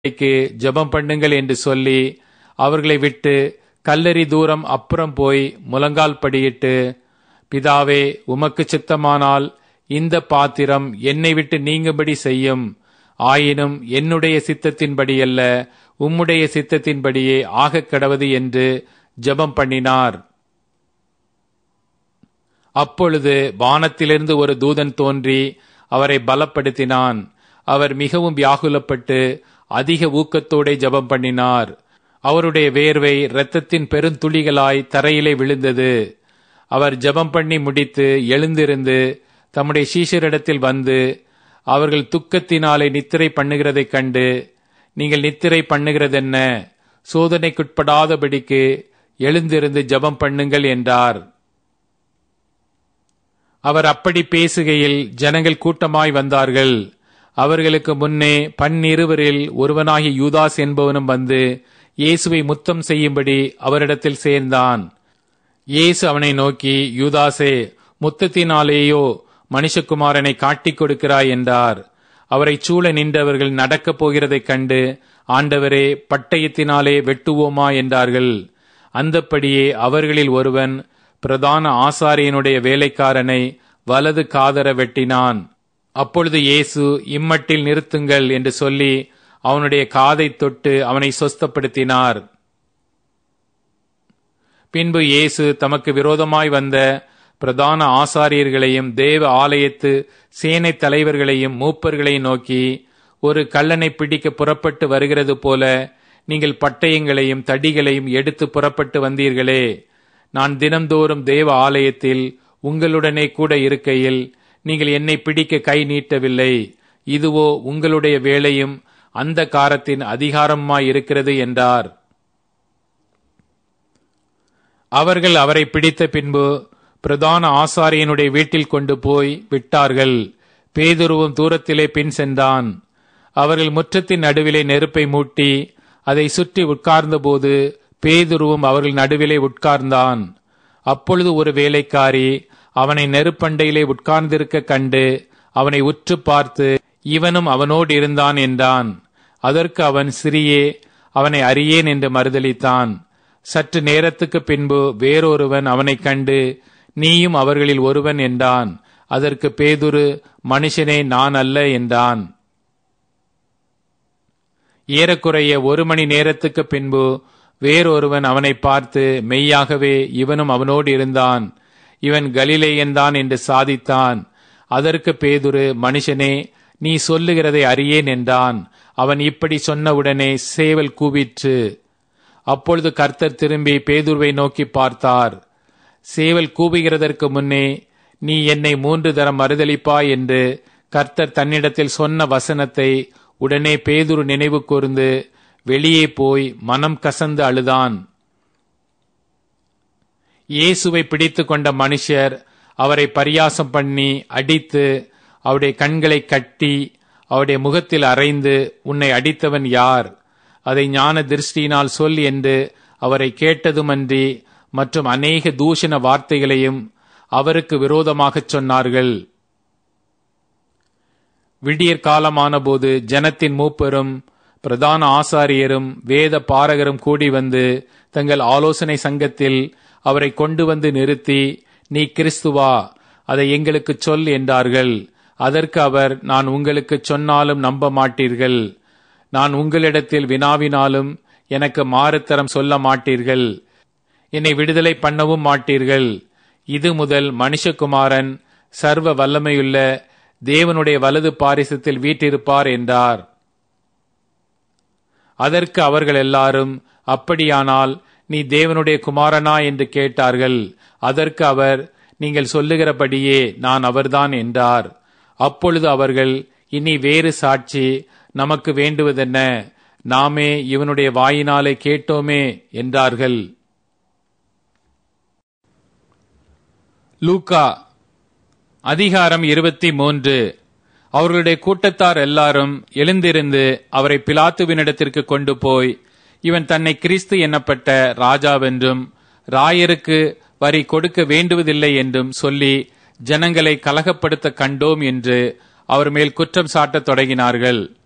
ஜெபம் பண்ணுங்கள் என்று சொல்லி அவர்களை விட்டு கல்லறி தூரம் அப்புறம் போய் முழங்கால் படியிட்டு, பிதாவே, உமக்கு சித்தமானால் இந்த பாத்திரம் என்னை விட்டு நீங்கும்படி செய்யும். ஆயினும் என்னுடைய சித்தத்தின்படியல்ல, உம்முடைய சித்தத்தின்படியே ஆகக் கடவது என்று ஜெபம் பண்ணினார். அப்பொழுது வானத்திலிருந்து ஒரு தூதன் தோன்றி அவரை பலப்படுத்தினான். அவர் மிகவும் வியாகுலப்பட்டு அதிக ஊக்கத்தோടെ ஜெபம் பண்ணினார். அவருடைய வேர்வை இரத்தத்தின் பெருந்துளிகளாய் தரையிலே விழுந்தது. அவர் ஜெபம் பண்ணி முடித்து எழுந்திருந்து தம்முடைய சீஷரிடத்தில் வந்து, அவர்கள் துக்கத்தினாலே நித்திரை பண்ணுகிறதைக் கண்டு, நீங்கள் நித்திரை பண்ணுகிறதென்ன? சோதனைக்குட்படாதபடிக்கு எழுந்திருந்து ஜெபம் பண்ணுங்கள் என்றார். அவர் அப்படி பேசுகையில் ஜனங்கள் கூட்டமாய் வந்தார்கள். அவர்களுக்கு முன்னே 12 ஒருவனாகிய யூதாஸ் என்பவனும் வந்து இயேசுவை முத்தம் செய்யும்படி அவரிடத்தில் சேர்ந்தான். இயேசு அவனை நோக்கி, யூதாசே, முத்தத்தினாலேயோ மனுஷகுமாரனை காட்டிக் கொடுக்கிறாய் என்றார். அவரை சூழ நின்றவர்கள் நடக்கப் போகிறதைக் கண்டு, ஆண்டவரே, பட்டயத்தினாலே வெட்டுவோமா என்றார்கள். அந்தப்படியே அவர்களில் ஒருவன் பிரதான ஆசாரியனுடைய வேலைக்காரனை வலது காதர வெட்டினான். அப்பொழுது இயேசு, இம்மட்டில் நிறுத்துங்கள் என்று சொல்லி அவனுடைய காதை தொட்டு அவனை சொஸ்தப்படுத்தினார். பின்பு இயேசு தமக்கு விரோதமாய் வந்த பிரதான ஆசாரியர்களையும் தேவ ஆலயத்து சேனை தலைவர்களையும் மூப்பர்களையும் நோக்கி, ஒரு கள்ளனை பிடிக்க புறப்பட்டு வருகிறது போல நீங்கள் பட்டயங்களையும் தடிகளையும் எடுத்து புறப்பட்டு வந்தீர்களே. நான் தினம்தோறும் தேவ ஆலயத்தில் உங்களுடனே கூட இருக்கையில் நீங்கள் என்னை பிடிக்க கை நீட்டவில்லை. இதுவோ உங்களுடைய வேலையும் அந்த காரத்தின் அதிகாரமாய் இருக்கிறது என்றார். அவர்கள் அவரை பிடித்த பின்பு பிரதான ஆசாரியனுடைய வீட்டில் கொண்டு போய் விட்டார்கள். பேதுருவும் தூரத்திலே பின் சென்றான். அவர்கள் முற்றத்தின் நடுவிலே நெருப்பை மூட்டி அதை சுற்றி உட்கார்ந்தபோது பேதுருவும் அவர்கள் நடுவிலே உட்கார்ந்தான். அப்பொழுது ஒரு வேலைக்காரி அவனை நெருப்பண்டையிலே உட்கார்ந்திருக்க கண்டு அவனை உற்று பார்த்து, இவனும் அவனோடு இருந்தான் என்றான். அதற்கு அவன், சிறியே, அவனை அறியேன் என்று மறுதலித்தான். சற்று நேரத்துக்கு பின்பு வேறொருவன் அவனைக் கண்டு, நீயும் அவர்களில் ஒருவன் என்றான். அதற்கு பேதுரு, மனுஷனே, நான் அல்ல என்றான். ஏறக்குறைய 1 மணி நேரத்துக்கு பின்பு வேறொருவன் அவனை பார்த்து, மெய்யாகவே இவனும் அவனோடு இருந்தான், இவன் கலிலேயன்தான் என்று சாதித்தான். அதற்கு பேதுரு, மனுஷனே, நீ சொல்லுகிறதை அறியேன் என்றான். அவன் இப்படி சொன்னவுடனே சேவல் கூவிற்று. அப்பொழுது கர்த்தர் திரும்பி பேதுருவை நோக்கி பார்த்தார். சேவல் கூவுகிறதற்கு முன்னே நீ என்னை 3 தரம் மறுதலிப்பாய் என்று கர்த்தர் தன்னிடத்தில் சொன்ன வசனத்தை உடனே பேதுரு நினைவு கூர்ந்து வெளியே போய் மனம் கசந்து அழுதான். இயேசுவை பிடித்து கொண்ட மனுஷர் அவரை பரியாசம் பண்ணி அடித்து அவருடைய கண்களை கட்டி அவருடைய முகத்தில் அறைந்து, உன்னை அடித்தவன் யார்? அதை ஞான திருஷ்டியினால் சொல் என்று அவரை கேட்டதுமன்றி மற்றும் அநேக தூஷண வார்த்தைகளையும் அவருக்கு விரோதமாகச் சொன்னார்கள். விடியற் காலமான போது ஜனத்தின் மூப்பரும் பிரதான ஆசாரியரும் வேத பாரகரும் கூடி வந்து தங்கள் ஆலோசனை சங்கத்தில் அவரை கொண்டு வந்து நிறுத்தி, நீ கிறிஸ்துவா? அதை எங்களுக்கு சொல் என்றார்கள். அதற்கு அவர், நான் உங்களுக்கு சொன்னாலும் நம்ப மாட்டீர்கள். நான் உங்களிடத்தில் வினாவினாலும் எனக்கு மாறுத்தரம் சொல்ல மாட்டீர்கள். என்னை விடுதலை பண்ணவும் மாட்டீர்கள். இது முதல் மனுஷகுமாரன் சர்வ வல்லமையுள்ள தேவனுடைய வலது பாரிசத்தில் வீற்றிருப்பார் என்றார். அதற்கு அவர்கள் எல்லாரும், அப்படியானால் நீ தேவனுடைய குமாரனா என்று கேட்டார்கள். அதற்கு அவர், நீங்கள் சொல்லுகிறபடியே நான் அவர்தான் என்றார். அப்பொழுது அவர்கள், இனி வேறு சாட்சி நமக்கு வேண்டுவதென்ன? நாமே இவனுடைய வாயினாலே கேட்டோமே என்றார்கள். லூக்கா அதிகாரம் 23. அவர்களுடைய கூட்டத்தார் எல்லாரும் எழுந்திருந்து அவரை பிலாத்துவினிடத்திற்கு கொண்டு போய், இவன் தன்னை கிறிஸ்து என்னப்பட்ட ராஜாவென்றும் ராயருக்கு வரி கொடுக்க வேண்டுவதில்லை என்றும் சொல்லி ஜனங்களை கலகப்படுத்த கண்டோம் என்று அவர் மேல் குற்றம் சாட்டத் தொடங்கினார்கள்.